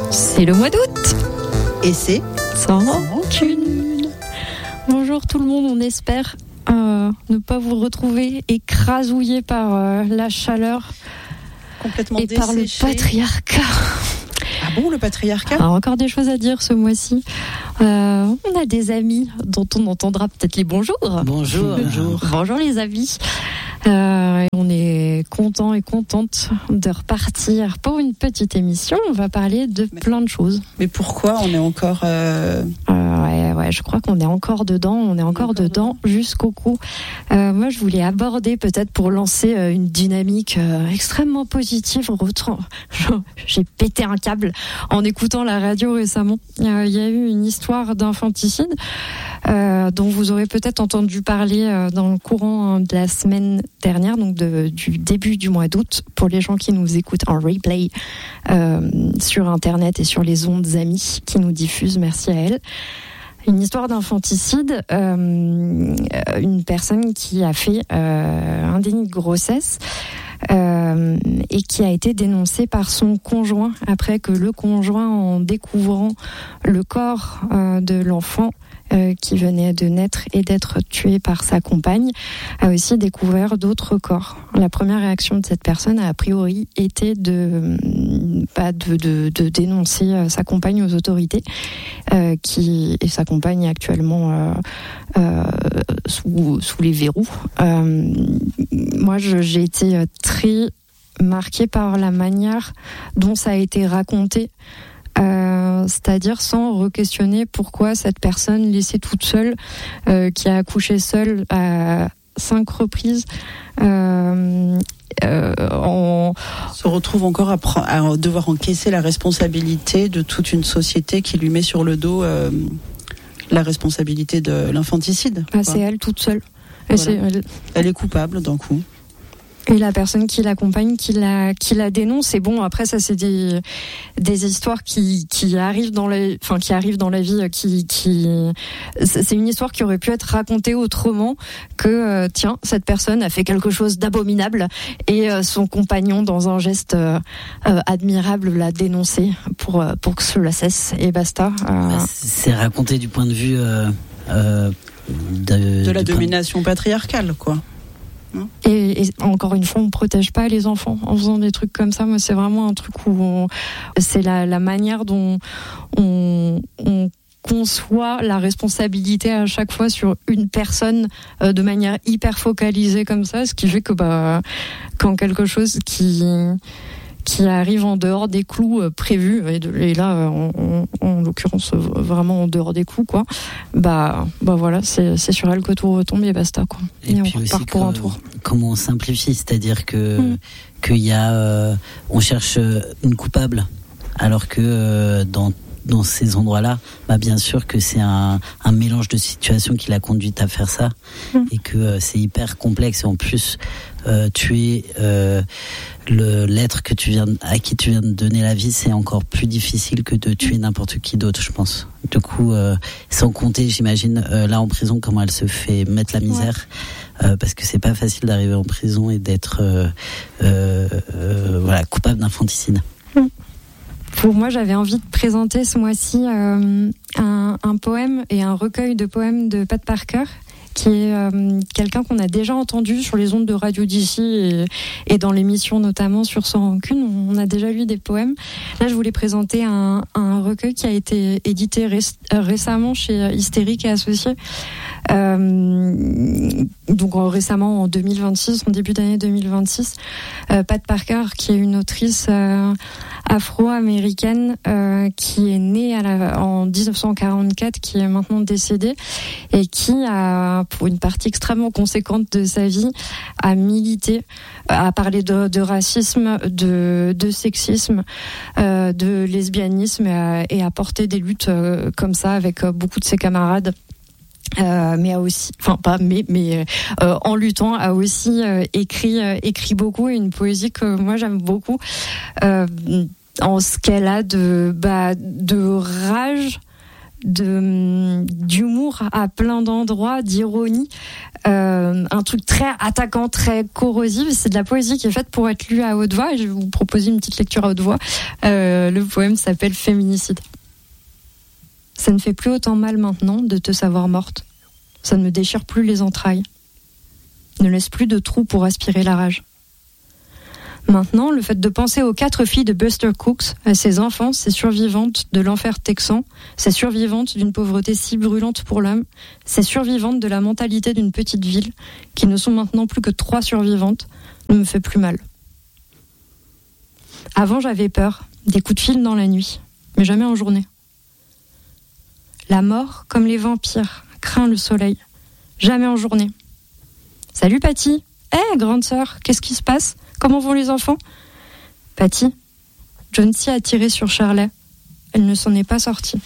C'est le mois d'août. Et c'est sans rancune. Bonjour tout le monde, on espère ne pas vous retrouver écrasouillé par la chaleur complètement et desséché. par le patriarcat. Ah bon, le patriarcat ? Alors, encore des choses à dire ce mois-ci. On a des amis dont on entendra peut-être les bonjours. Bonjour. Bonjour les amis. On est content et contente de repartir pour une petite émission. On va parler de plein de choses. Mais pourquoi on est encore... Ouais, je crois qu'on est encore dedans. On est encore dedans jusqu'au cou. Moi, je voulais aborder, peut-être pour lancer une dynamique extrêmement positive. J'ai pété un câble en écoutant la radio récemment. Il y a eu une histoire d'infanticide dont vous aurez peut-être entendu parler dans le courant de la semaine dernière, donc du début du mois d'août, pour les gens qui nous écoutent en replay sur Internet et sur les ondes amies qui nous diffusent. Merci à elle. Une histoire d'infanticide, une personne qui a fait un déni de grossesse et qui a été dénoncée par son conjoint après que le conjoint, en découvrant le corps de l'enfant qui venait de naître et d'être tué par sa compagne, a aussi découvert d'autres corps. La première réaction de cette personne a priori été de dénoncer sa compagne aux autorités, et sa compagne est actuellement sous les verrous. Moi, j'ai été très marquée par la manière dont ça a été raconté. C'est-à-dire sans re-questionner pourquoi cette personne laissée toute seule, qui a accouché seule à 5 reprises, se retrouve encore à devoir encaisser la responsabilité de toute une société qui lui met sur le dos la responsabilité de l'infanticide. C'est elle toute seule. Voilà. Elle est coupable d'un coup. Et la personne qui l'accompagne, qui la dénonce. Et bon, après ça, c'est des histoires qui arrivent dans la vie. C'est une histoire qui aurait pu être racontée autrement que tiens, cette personne a fait quelque chose d'abominable et son compagnon, dans un geste admirable, l'a dénoncé pour que cela cesse et basta. C'est raconté du point de vue de la domination patriarcale, quoi. Et encore une fois, on protège pas les enfants en faisant des trucs comme ça. Moi, c'est vraiment un truc où c'est la manière dont on conçoit la responsabilité à chaque fois sur une personne de manière hyper focalisée comme ça, ce qui fait que quand quelque chose qui arrive en dehors des clous prévus, et là en l'occurrence vraiment en dehors des clous, quoi, voilà, c'est sur elle que tout retombe et basta, quoi. Et puis on repart pour un tour. Comment on simplifie, c'est-à-dire que qu'il y a on cherche une coupable, alors que dans ces endroits-là, bien sûr que c'est un mélange de situations qui l'a conduite à faire ça, et que c'est hyper complexe. Et en plus, tuer l'être à qui tu viens de donner la vie, c'est encore plus difficile que de tuer n'importe qui d'autre, je pense. Du coup, sans compter, j'imagine, là en prison, comment elle se fait mettre la misère, parce que c'est pas facile d'arriver en prison et d'être coupable d'infanticide. Pour moi, j'avais envie de présenter ce mois-ci un poème et un recueil de poèmes de Pat Parker, qui est quelqu'un qu'on a déjà entendu sur les ondes de radio d'ici et dans l'émission notamment sur Sans Rancune. On a déjà lu des poèmes. Là, je voulais présenter un recueil qui a été édité récemment chez Hystérique et Associés. Donc récemment en 2026, en début d'année 2026. Pat Parker, qui est une autrice afro-américaine qui est née en 1944, qui est maintenant décédée, et qui a, pour une partie extrêmement conséquente de sa vie, a milité, a parlé de racisme, de sexisme, de lesbianisme, et a porté des luttes comme ça avec beaucoup de ses camarades. Mais a aussi, en luttant, a aussi écrit beaucoup, et une poésie que moi j'aime beaucoup, en ce qu'elle a de rage, d'humour à plein d'endroits, d'ironie, un truc très attaquant, très corrosif. C'est de la poésie qui est faite pour être lue à haute voix, et je vais vous proposer une petite lecture à haute voix. Le poème s'appelle Féminicide. Ça ne fait plus autant mal maintenant de te savoir morte. Ça ne me déchire plus les entrailles. Ne laisse plus de trous pour aspirer la rage. Maintenant, le fait de penser aux 4 filles de Buster Cooks, à ses enfants, ces survivantes de l'enfer texan, ces survivantes d'une pauvreté si brûlante pour l'homme, ces survivantes de la mentalité d'une petite ville, qui ne sont maintenant plus que 3 survivantes, ne me fait plus mal. Avant, j'avais peur, des coups de fil dans la nuit, mais jamais en journée. La mort, comme les vampires, craint le soleil, jamais en journée. Salut Patty. Grande sœur, qu'est-ce qui se passe? Comment vont les enfants? Patty, Jonesy a tiré sur Charlet. Elle ne s'en est pas sortie.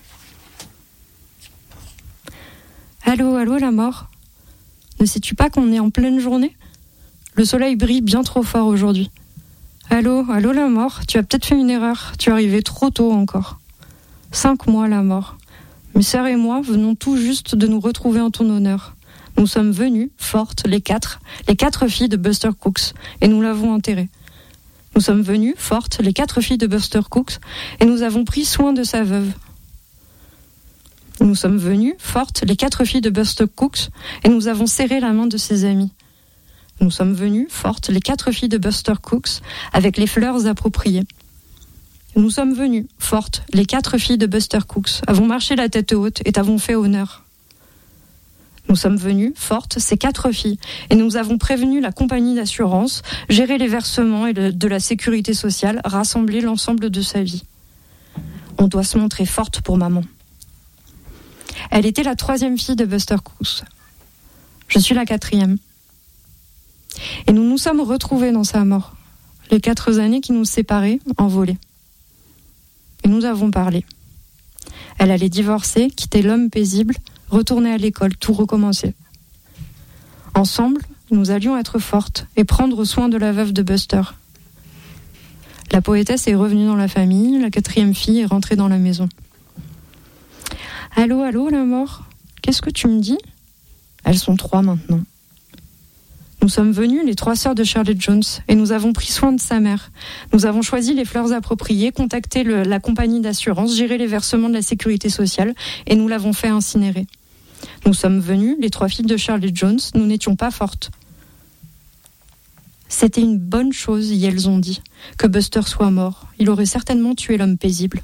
Allô, la mort. Ne sais-tu pas qu'on est en pleine journée? Le soleil brille bien trop fort aujourd'hui. Allô, la mort. Tu as peut-être fait une erreur. Tu es arrivé trop tôt encore. 5 mois, la mort. Mes sœurs et moi venons tout juste de nous retrouver en ton honneur. Nous sommes venues, fortes, les 4 filles de Buster Cooks, et nous l'avons enterrée. Nous sommes venues, fortes, les 4 filles de Buster Cooks, et nous avons pris soin de sa veuve. Nous sommes venues, fortes, les 4 filles de Buster Cooks, et nous avons serré la main de ses amis. Nous sommes venues, fortes, les 4 filles de Buster Cooks, avec les fleurs appropriées. Nous sommes venues, fortes, les 4 filles de Buster Cooks, avons marché la tête haute et t'avons fait honneur. Nous sommes venues, fortes, ces 4 filles, et nous avons prévenu la compagnie d'assurance, géré les versements et de la sécurité sociale, rassemblé l'ensemble de sa vie. On doit se montrer forte pour maman. Elle était la 3e fille de Buster Cooks. Je suis la 4e. Et nous nous sommes retrouvés dans sa mort. Les 4 années qui nous séparaient, envolées. Et nous avons parlé. Elle allait divorcer, quitter l'homme paisible, retourner à l'école, tout recommencer. Ensemble, nous allions être fortes et prendre soin de la veuve de Buster. La poétesse est revenue dans la famille, la 4e fille est rentrée dans la maison. Allô, la mort. Qu'est-ce que tu me dis? Elles sont 3 maintenant. Nous sommes venues, les 3 sœurs de Charlotte Jones, et nous avons pris soin de sa mère. Nous avons choisi les fleurs appropriées, contacté la compagnie d'assurance, géré les versements de la sécurité sociale, et nous l'avons fait incinérer. Nous sommes venues, les 3 filles de Charlotte Jones, nous n'étions pas fortes. C'était une bonne chose, y elles ont dit, que Buster soit mort. Il aurait certainement tué l'homme paisible.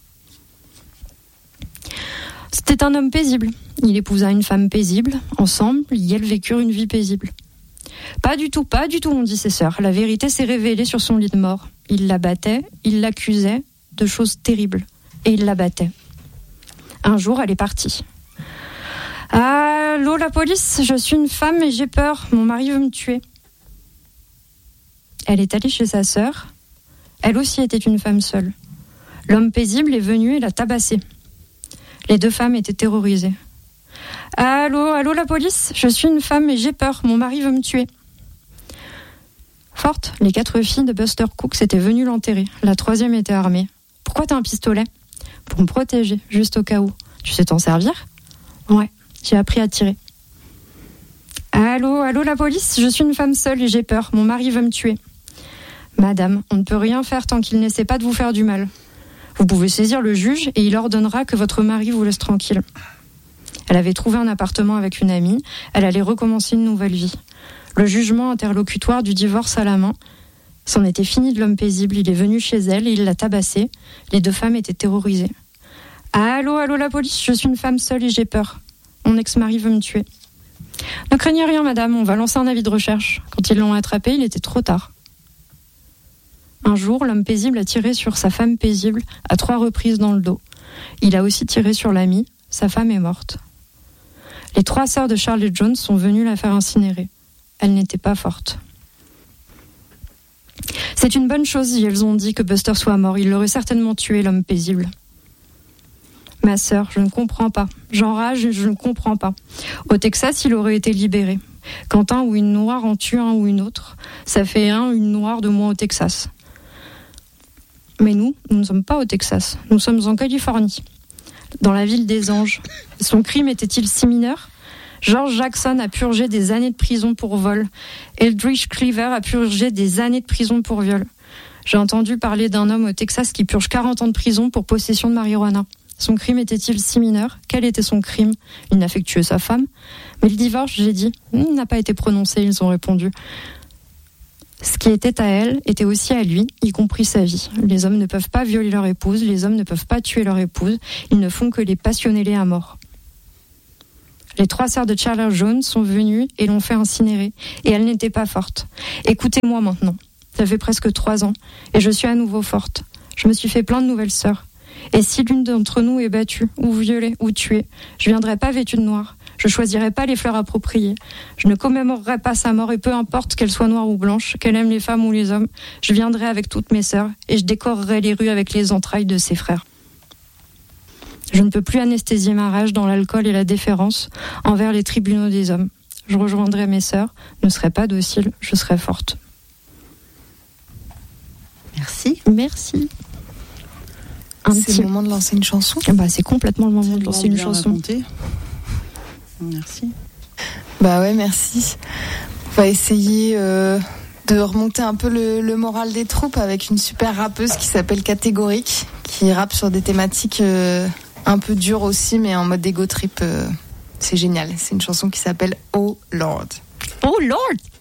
C'était un homme paisible. Il épousa une femme paisible. Ensemble, y elles vécurent une vie paisible. Pas du tout, ont dit ses sœurs. La vérité s'est révélée sur son lit de mort. Il la battait, il l'accusait de choses terribles. Et il la battait. Un jour, elle est partie. Allô, la police, je suis une femme et j'ai peur. Mon mari veut me tuer. Elle est allée chez sa sœur. Elle aussi était une femme seule. L'homme paisible est venu et l'a tabassée. Les 2 femmes étaient terrorisées. Allô, la police, je suis une femme et j'ai peur. Mon mari veut me tuer. Forte, les 4 filles de Buster Cooks étaient venues l'enterrer. La 3e était armée. Pourquoi t'as un pistolet? Pour me protéger, juste au cas où. Tu sais t'en servir? Ouais, j'ai appris à tirer. Allô, la police, je suis une femme seule et j'ai peur. Mon mari veut me tuer. Madame, on ne peut rien faire tant qu'il n'essaie pas de vous faire du mal. Vous pouvez saisir le juge et il ordonnera que votre mari vous laisse tranquille. Elle avait trouvé un appartement avec une amie. Elle allait recommencer une nouvelle vie. Le jugement interlocutoire du divorce à la main. C'en était fini de l'homme paisible. Il est venu chez elle et il l'a tabassée. Les 2 femmes étaient terrorisées. Allô, la police, je suis une femme seule et j'ai peur. Mon ex-mari veut me tuer. Ne craignez rien, madame, on va lancer un avis de recherche. Quand ils l'ont attrapé, il était trop tard. Un jour, l'homme paisible a tiré sur sa femme paisible à 3 reprises dans le dos. Il a aussi tiré sur l'ami. Sa femme est morte. Les 3 sœurs de Charlotte Jones sont venues la faire incinérer. Elle n'était pas forte. C'est une bonne chose, elles ont dit, que Buster soit mort. Il l'aurait certainement tué, l'homme paisible. Ma sœur, je ne comprends pas. J'enrage et je ne comprends pas. Au Texas, il aurait été libéré. Quand un ou une noire en tue un ou une autre, ça fait un ou une noire de moins au Texas. Mais nous ne sommes pas au Texas. Nous sommes en Californie. dans la ville des anges. Son crime était-il si mineur ? George Jackson a purgé des années de prison pour vol. Eldridge Cleaver a purgé des années de prison pour viol. J'ai entendu parler d'un homme au Texas qui purge 40 ans de prison pour possession de marijuana. Son crime était-il si mineur ? Quel était son crime ? Il n'a fait que tuer sa femme. Mais le divorce, j'ai dit, il n'a pas été prononcé, ils ont répondu. Ce qui était à elle était aussi à lui, y compris sa vie. Les hommes ne peuvent pas violer leur épouse, les hommes ne peuvent pas tuer leur épouse, ils ne font que les passionner à mort. Les 3 sœurs de Chandler Jones sont venues et l'ont fait incinérer, et elles n'étaient pas fortes. Écoutez-moi maintenant, ça fait presque 3 ans, et je suis à nouveau forte. Je me suis fait plein de nouvelles sœurs. Et si l'une d'entre nous est battue, ou violée, ou tuée, je viendrai pas vêtue de noir. Je choisirai pas les fleurs appropriées. Je ne commémorerai pas sa mort, et peu importe qu'elle soit noire ou blanche, qu'elle aime les femmes ou les hommes, je viendrai avec toutes mes sœurs, et je décorerai les rues avec les entrailles de ses frères. Je ne peux plus anesthésier ma rage dans l'alcool et la déférence envers les tribunaux des hommes. Je rejoindrai mes sœurs, ne serai pas docile, je serai forte. Merci. Merci. C'est le moment de lancer une chanson. C'est complètement le moment de lancer une chanson. Raconté. Merci. Ouais, merci. On va essayer de remonter un peu le moral des troupes avec une super rappeuse qui s'appelle Catégorique, qui rappe sur des thématiques un peu dures aussi, mais en mode ego trip. C'est génial. C'est une chanson qui s'appelle Oh Lord. Oh Lord!